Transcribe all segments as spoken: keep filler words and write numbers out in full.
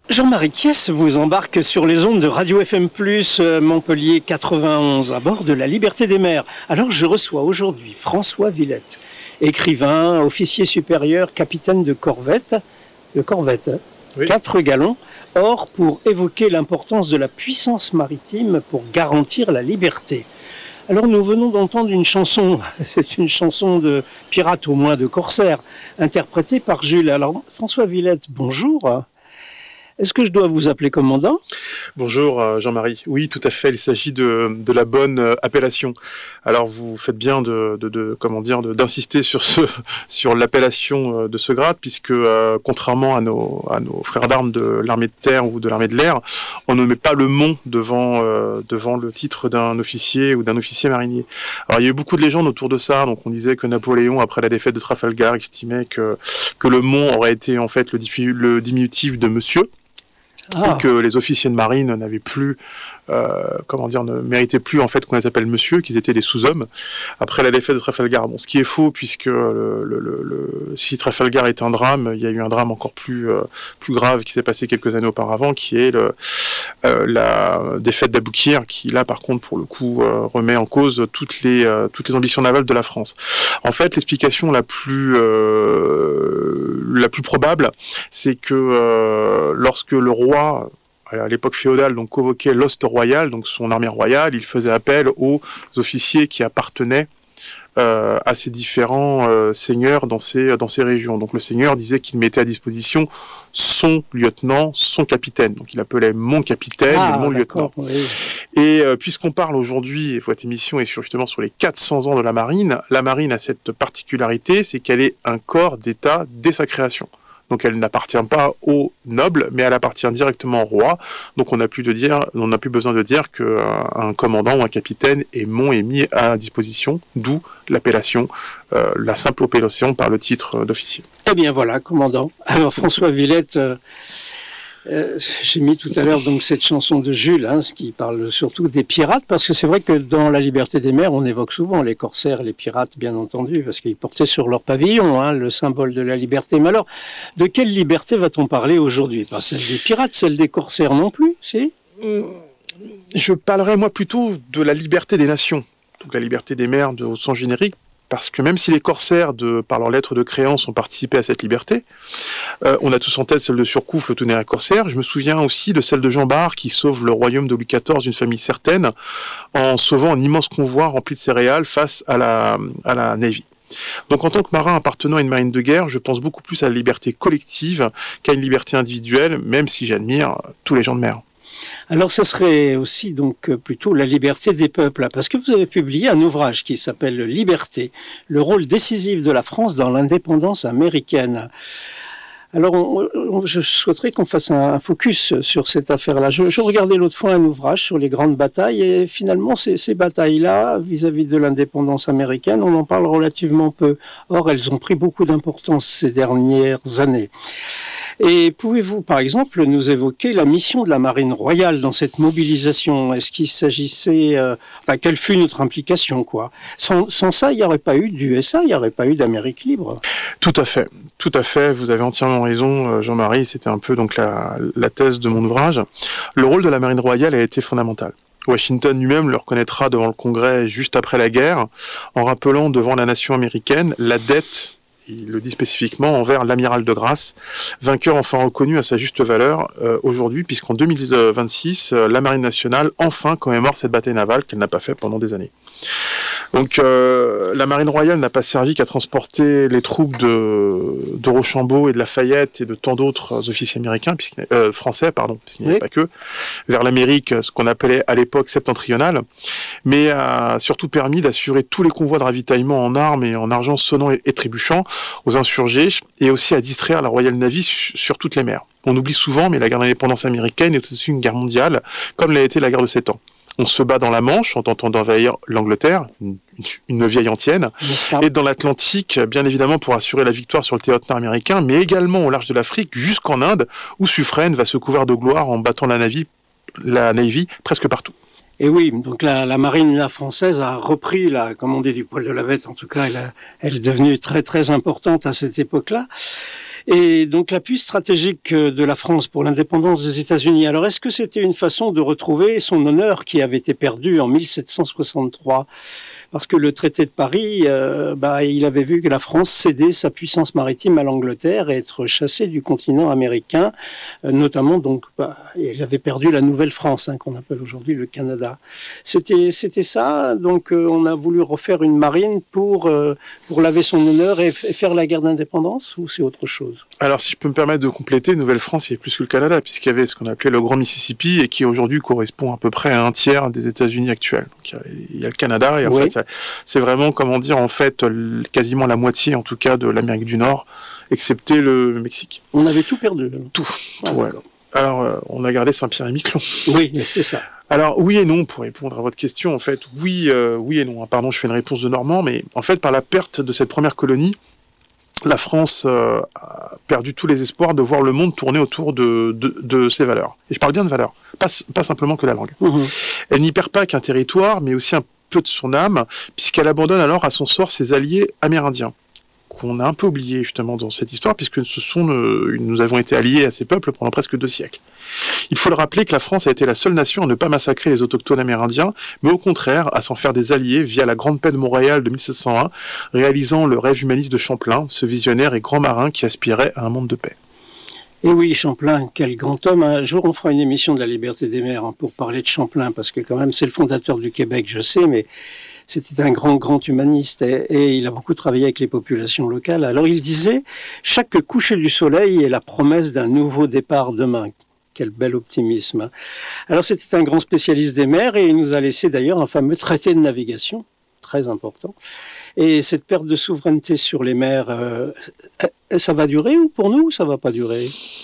Jean-Marie Kies vous embarque sur les ondes de Radio F M plus, Montpellier quatre-vingt-onze, à bord de la Liberté des mers. Alors je reçois aujourd'hui François Villette, écrivain, officier supérieur, capitaine de corvette, de corvette, hein, oui. quatre galons, or pour évoquer l'importance de la puissance maritime pour garantir la liberté. Alors nous venons d'entendre une chanson, c'est une chanson de pirate, au moins de corsaire, interprétée par Jules. Alors François Villette, bonjour. Est-ce que je dois vous appeler commandant ? Bonjour Jean-Marie. Oui, tout à fait. Il s'agit de, de la bonne appellation. Alors vous faites bien de, de, de comment dire, de, d'insister sur ce, sur l'appellation de ce grade, puisque euh, contrairement à nos, à nos frères d'armes de l'armée de terre ou de l'armée de l'air, on ne met pas le mont devant, euh, devant le titre d'un officier ou d'un officier marinier. Alors il y a eu beaucoup de légendes autour de ça. Donc on disait que Napoléon, après la défaite de Trafalgar, estimait que que le mont aurait été en fait le, le diminutif de monsieur. Ah. Et que les officiers de marine n'avaient plus, euh, comment dire, ne méritaient plus en fait qu'on les appelle monsieur, qu'ils étaient des sous-hommes après la défaite de Trafalgar. Bon, ce qui est faux, puisque le, le, le, le, si Trafalgar est un drame, il y a eu un drame encore plus euh, plus grave qui s'est passé quelques années auparavant, qui est le, euh, la défaite d'Aboukir, qui là par contre pour le coup euh, remet en cause toutes les euh, toutes les ambitions navales de la France. En fait, l'explication la plus euh, la plus probable, c'est que euh, lorsque le roi à l'époque féodale, donc convoquait l'host royal, donc son armée royale, il faisait appel aux officiers qui appartenaient euh, à ces différents euh, seigneurs dans ces dans ces régions. Donc le seigneur disait qu'il mettait à disposition son lieutenant, son capitaine. Donc il appelait mon capitaine ah, et mon lieutenant. Oui. Et euh, puisqu'on parle aujourd'hui, votre émission est sur, justement sur les quatre cents ans de la marine, la marine a cette particularité, c'est qu'elle est un corps d'État dès sa création. Donc elle n'appartient pas aux nobles, mais elle appartient directement au roi. Donc on n'a plus de dire, on n'a plus besoin de dire qu'un commandant ou un capitaine est mon est mis à disposition, d'où l'appellation, euh, la simple appellation par le titre d'officier. Eh bien voilà, commandant. Alors François Villette, euh, euh, j'ai mis tout à l'heure donc cette chanson de Jules, hein, ce qui parle surtout des pirates, parce que c'est vrai que dans la Liberté des mers, on évoque souvent les corsaires, les pirates, bien entendu, parce qu'ils portaient sur leur pavillon hein, le symbole de la liberté. Mais alors, de quelle liberté va-t-on parler aujourd'hui ? Pas celle des pirates, celle des corsaires non plus, si ? Je parlerai moi plutôt de la liberté des nations, donc la liberté des mers de, au sens générique. Parce que même si les corsaires, de, par leurs lettres de créance, ont participé à cette liberté, euh, on a tous en tête celle de Surcouf, le tonnerre corsaire. Je me souviens aussi de celle de Jean Bart, qui sauve le royaume de Louis quatorze d'une famille certaine, en sauvant un immense convoi rempli de céréales face à la, à la Navy. Donc en tant que marin appartenant à une marine de guerre, je pense beaucoup plus à la liberté collective qu'à une liberté individuelle, même si j'admire tous les gens de mer. Alors, ce serait aussi donc plutôt la liberté des peuples, parce que vous avez publié un ouvrage qui s'appelle « Liberté, le rôle décisif de la France dans l'indépendance américaine ». Alors, on, on, je souhaiterais qu'on fasse un, un focus sur cette affaire-là. Je, je regardais l'autre fois un ouvrage sur les grandes batailles, et finalement, ces, ces batailles-là, vis-à-vis de l'indépendance américaine, on en parle relativement peu. Or, elles ont pris beaucoup d'importance ces dernières années. Et pouvez-vous, par exemple, nous évoquer la mission de la Marine royale dans cette mobilisation ? Est-ce qu'il s'agissait... Euh, enfin, quelle fut notre implication, quoi ? Sans, sans ça, il n'y aurait pas eu d'U S A, il n'y aurait pas eu d'Amérique libre. Tout à fait. Tout à fait. Vous avez entièrement raison, Jean-Marie. C'était un peu donc la, la thèse de mon ouvrage. Le rôle de la Marine royale a été fondamental. Washington lui-même le reconnaîtra devant le Congrès juste après la guerre, en rappelant devant la nation américaine la dette, il le dit spécifiquement, envers l'amiral de Grasse, vainqueur enfin reconnu à sa juste valeur euh, aujourd'hui, puisqu'en deux mille vingt-six, euh, la Marine nationale enfin commémore cette bataille navale qu'elle n'a pas fait pendant des années. Donc euh, la Marine royale n'a pas servi qu'à transporter les troupes de, de Rochambeau et de Lafayette et de tant d'autres officiers américains, euh, français, pardon, puisqu'il n'y avait oui. pas que, vers l'Amérique, ce qu'on appelait à l'époque septentrionale, mais a surtout permis d'assurer tous les convois de ravitaillement en armes et en argent sonnant et, et trébuchant aux insurgés, et aussi à distraire la Royal Navy sur, sur toutes les mers. On oublie souvent, mais la guerre d'indépendance américaine est aussi une guerre mondiale, comme l'a été la guerre de Sept Ans. On se bat dans la Manche en tentant d'envahir l'Angleterre, une, une vieille antienne, et dans l'Atlantique, bien évidemment pour assurer la victoire sur le théâtre nord-américain, mais également au large de l'Afrique, jusqu'en Inde, où Suffren va se couvrir de gloire en battant la Navy, la Navy presque partout. Et oui, donc la, la marine la française a repris, la, comme on dit, du poil de la bête, en tout cas, elle, a, elle est devenue très très importante à cette époque-là. Et donc l'appui stratégique de la France pour l'indépendance des États-Unis. Alors est-ce que c'était une façon de retrouver son honneur qui avait été perdu en mille sept cent soixante-trois ? Parce que le traité de Paris, euh, bah, il avait vu que la France cédait sa puissance maritime à l'Angleterre et être chassée du continent américain, euh, notamment donc, bah, il avait perdu la Nouvelle-France, hein, qu'on appelle aujourd'hui le Canada. C'était, c'était ça. Donc, euh, on a voulu refaire une marine pour euh, pour laver son honneur et, f- et faire la guerre d'indépendance, ou c'est autre chose ? Alors, si je peux me permettre de compléter, Nouvelle-France, il y avait plus que le Canada, puisqu'il y avait ce qu'on appelait le Grand Mississippi, et qui aujourd'hui correspond à peu près à un tiers des États-Unis actuels. Donc, il y a, il y a le Canada, et en Oui. fait, c'est vraiment, comment dire, en fait, quasiment la moitié, en tout cas, de l'Amérique du Nord, excepté le Mexique. On avait tout perdu. Tout. Ah, Ouais. d'accord. Alors, euh, on a gardé Saint-Pierre-et-Miquelon. Oui, c'est ça. Alors, oui et non, pour répondre à votre question, en fait, oui, euh, oui et non. Pardon, je fais une réponse de Normand, mais en fait, par la perte de cette première colonie, la France euh, a perdu tous les espoirs de voir le monde tourner autour de, de, de ses valeurs. Et je parle bien de valeurs, pas, pas simplement que la langue. Mmh. Elle n'y perd pas qu'un territoire, mais aussi un peu de son âme, puisqu'elle abandonne alors à son sort ses alliés amérindiens, qu'on a un peu oublié justement dans cette histoire, puisque ce sont, euh, nous avons été alliés à ces peuples pendant presque deux siècles. Il faut le rappeler que la France a été la seule nation à ne pas massacrer les autochtones amérindiens, mais au contraire à s'en faire des alliés via la Grande Paix de Montréal de mille sept cent un, réalisant le rêve humaniste de Champlain, ce visionnaire et grand marin qui aspirait à un monde de paix. Et oui, Champlain, quel grand homme. Un jour, on fera une émission de la liberté des mers, hein, pour parler de Champlain, parce que quand même, c'est le fondateur du Québec, je sais, mais c'était un grand, grand humaniste et, et il a beaucoup travaillé avec les populations locales. Alors, il disait, chaque coucher du soleil est la promesse d'un nouveau départ demain. Quel bel optimisme. Alors, c'était un grand spécialiste des mers et il nous a laissé d'ailleurs un fameux traité de navigation, très important. Et cette perte de souveraineté sur les mers, euh, ça va durer ou pour nous, ça va pas durer ?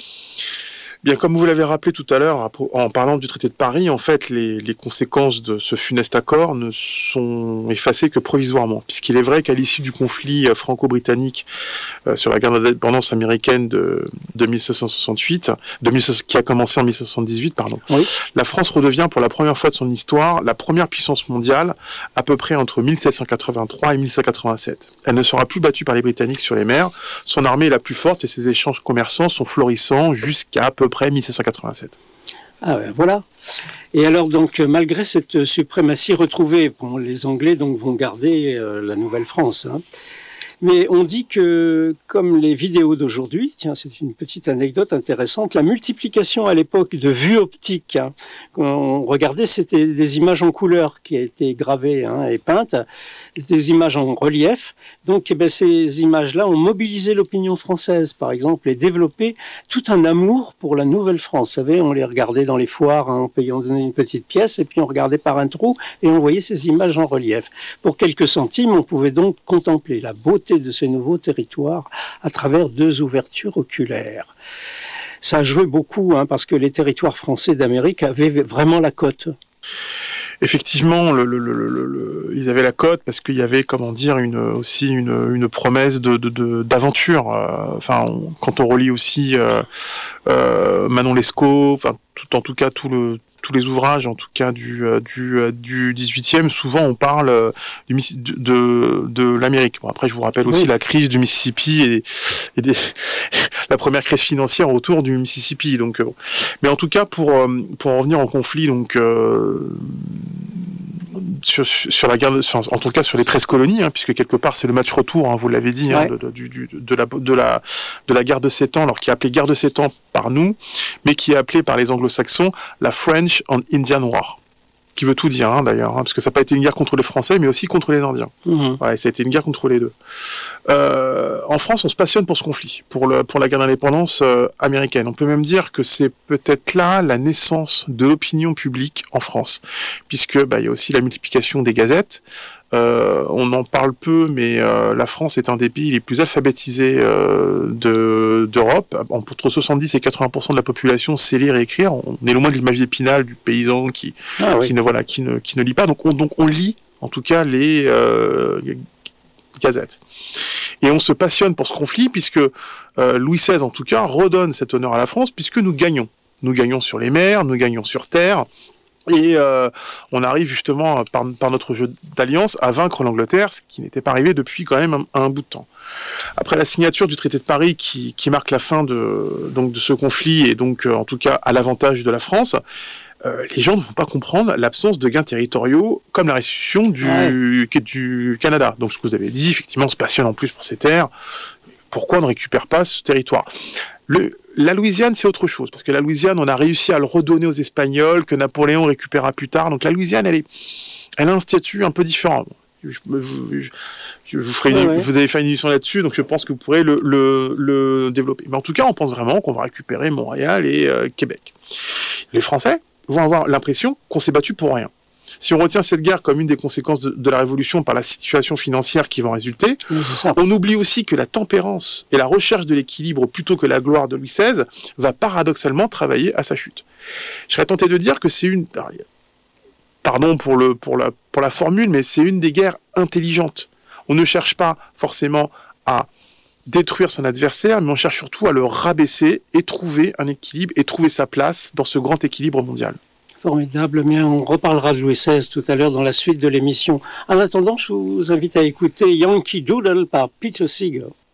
Bien, comme vous l'avez rappelé tout à l'heure, en parlant du traité de Paris, en fait, les, les conséquences de ce funeste accord ne sont effacées que provisoirement, puisqu'il est vrai qu'à l'issue du conflit franco-britannique euh, sur la guerre d'indépendance américaine de, de mille sept cent soixante-huit, de mille, qui a commencé en mille sept cent soixante-dix-huit, pardon, oui. La France redevient pour la première fois de son histoire la première puissance mondiale, à peu près entre mille sept cent quatre-vingt-trois et mille sept cent quatre-vingt-sept. Elle ne sera plus battue par les Britanniques sur les mers, son armée est la plus forte et ses échanges commerçants sont florissants jusqu'à à peu près mille sept cent quatre-vingt-sept. Ah ben voilà. Et alors donc malgré cette suprématie retrouvée, bon, les Anglais donc vont garder euh, la Nouvelle-France, hein. Mais on dit que, comme les vidéos d'aujourd'hui, tiens, c'est une petite anecdote intéressante, la multiplication à l'époque de vues optiques, hein, quand on regardait, c'était des images en couleur qui étaient gravées, hein, et peintes, des images en relief. Donc, eh ben, ces images-là ont mobilisé l'opinion française, par exemple, et développé tout un amour pour la Nouvelle-France. Vous savez, on les regardait dans les foires, hein, en payant une petite pièce, et puis on regardait par un trou, et on voyait ces images en relief. Pour quelques centimes, on pouvait donc contempler la beauté de ces nouveaux territoires à travers deux ouvertures oculaires. Ça a joué beaucoup, hein, parce que les territoires français d'Amérique avaient vraiment la cote. Effectivement, le, le, le, le, ils avaient la cote parce qu'il y avait, comment dire, une, aussi une, une promesse de, de, de, d'aventure. Euh, enfin, on, quand on relit aussi euh, euh, Manon Lescaut, enfin, tout, en tout cas, tout le tous les ouvrages, en tout cas du du du dix-huitième, souvent on parle du, de de l'Amérique. Bon, après, je vous rappelle aussi oui. la crise du Mississippi et, et des, la première crise financière autour du Mississippi. Donc, bon. Mais en tout cas, pour pour en revenir au conflit, donc euh, sur sur la guerre, de, enfin, en tout cas sur les treize colonies, hein, puisque quelque part c'est le match retour, hein, vous l'avez dit, hein, ouais. de, de, de, de la de la de la guerre de Sept Ans, alors qui est appelée guerre de Sept Ans par nous, mais qui est appelée par les Anglo-Saxons la French and Indian War, qui veut tout dire, hein, d'ailleurs, hein, parce que ça n'a pas été une guerre contre les Français, mais aussi contre les Indiens. Mmh. Ouais, ça a été une guerre contre les deux. Euh, en France, on se passionne pour ce conflit, pour le pour la guerre d'indépendance euh, américaine. On peut même dire que c'est peut-être là la naissance de l'opinion publique en France, puisque bah il y a aussi la multiplication des gazettes. Euh, on en parle peu, mais euh, la France est un des pays les plus alphabétisés euh, de, d'Europe. Entre soixante-dix et quatre-vingts pour cent de la population sait lire et écrire. On est loin de l'image d'Épinal du paysan qui, ah, qui, oui. ne, voilà, qui, ne, qui ne lit pas. Donc on, donc on lit, en tout cas, les, euh, les gazettes. Et on se passionne pour ce conflit, puisque euh, Louis seize, en tout cas, redonne cet honneur à la France, puisque nous gagnons. Nous gagnons sur les mers, nous gagnons sur terre. Et euh, on arrive justement par, par notre jeu d'alliance à vaincre l'Angleterre, ce qui n'était pas arrivé depuis quand même un, un bout de temps. Après la signature du traité de Paris qui, qui marque la fin de, donc, de ce conflit et donc euh, en tout cas à l'avantage de la France, euh, les gens ne vont pas comprendre l'absence de gains territoriaux comme la restitution du, ouais. du Canada. Donc ce que vous avez dit, effectivement, on se passionne en plus pour ces terres. Pourquoi on ne récupère pas ce territoire ? Le, La Louisiane, c'est autre chose, parce que la Louisiane, on a réussi à le redonner aux Espagnols, que Napoléon récupéra plus tard. Donc la Louisiane, elle, est, elle a un statut un peu différent. Je, je, je vous, ferai une, ouais, ouais. vous avez fait une émission là-dessus, donc je pense que vous pourrez le, le, le développer. Mais en tout cas, on pense vraiment qu'on va récupérer Montréal et euh, Québec. Les Français vont avoir l'impression qu'on s'est battu pour rien. Si on retient cette guerre comme une des conséquences de, de la Révolution par la situation financière qui va en résulter, oui, on oublie aussi que la tempérance et la recherche de l'équilibre plutôt que la gloire de Louis seize va paradoxalement travailler à sa chute. Je serais tenté de dire que c'est une... Pardon pour, le, pour, la, pour la formule, mais c'est une des guerres intelligentes. On ne cherche pas forcément à détruire son adversaire, mais on cherche surtout à le rabaisser et trouver un équilibre et trouver sa place dans ce grand équilibre mondial. Formidable, mais on reparlera de Louis seize tout à l'heure dans la suite de l'émission. En attendant, je vous invite à écouter Yankee Doodle par Peter Seeger.